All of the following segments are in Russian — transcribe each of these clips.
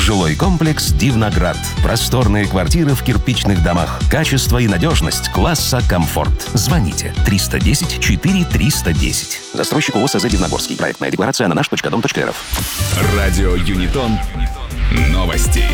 Жилой комплекс «Дивноград». Просторные квартиры в кирпичных домах. Качество и надежность класса комфорт. Звоните 310 4 310. Застройщик ООО «СЗ Дивногорский». Проектная декларация на наш.дом.рф. Радио Юнитон. Новости.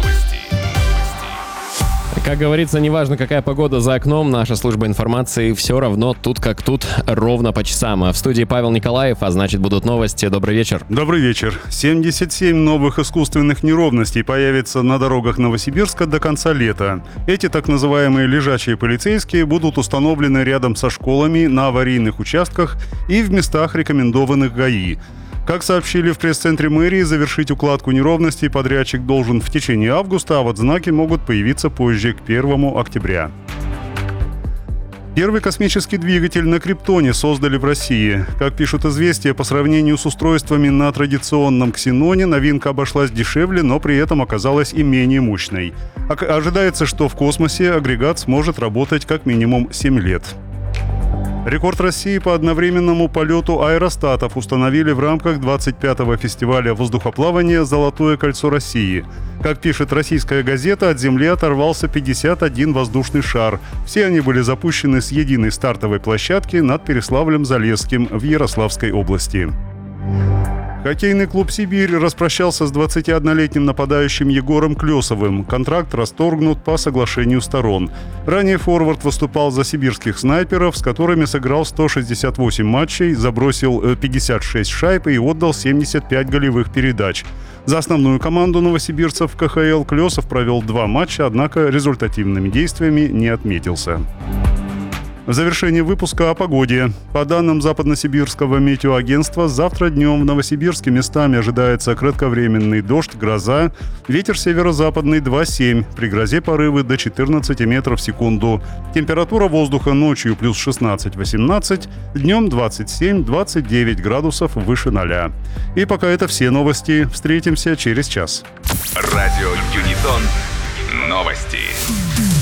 Как говорится, неважно, какая погода за окном, наша служба информации все равно тут как тут, ровно по часам. В студии Павел Николаев, а значит будут новости. Добрый вечер. Добрый вечер. 77 новых искусственных неровностей появится на дорогах Новосибирска до конца лета. Эти так называемые лежачие полицейские будут установлены рядом со школами, на аварийных участках и в местах, рекомендованных ГАИ. Как сообщили в пресс-центре мэрии, завершить укладку неровностей подрядчик должен в течение августа, а вот знаки могут появиться позже, к 1 октября. Первый космический двигатель на Криптоне создали в России. Как пишут «Известия», по сравнению с устройствами на традиционном Ксеноне новинка обошлась дешевле, но при этом оказалась и менее мощной. Ожидается, что в космосе агрегат сможет работать как минимум 7 лет. Рекорд России по одновременному полету аэростатов установили в рамках 25-го фестиваля воздухоплавания «Золотое кольцо России». Как пишет российская газета, от Земли оторвался 51 воздушный шар. Все они были запущены с единой стартовой площадки над Переславлем-Залесским в Ярославской области. Хоккейный клуб «Сибирь» распрощался с 21-летним нападающим Егором Клесовым. Контракт расторгнут по соглашению сторон. Ранее форвард выступал за сибирских снайперов, с которыми сыграл 168 матчей, забросил 56 шайб и отдал 75 голевых передач. За основную команду новосибирцев в КХЛ Клесов провел 2 матча, однако результативными действиями не отметился. В завершении выпуска о погоде. По данным Западносибирского метеоагентства, завтра днем в Новосибирске местами ожидается кратковременный дождь, гроза. Ветер северо-западный 2,7. При грозе порывы до 14 метров в секунду. Температура воздуха ночью плюс 16-18, днем 27-29 градусов выше 0. И пока это все новости. Встретимся через час. Радио Юнитон. Новости.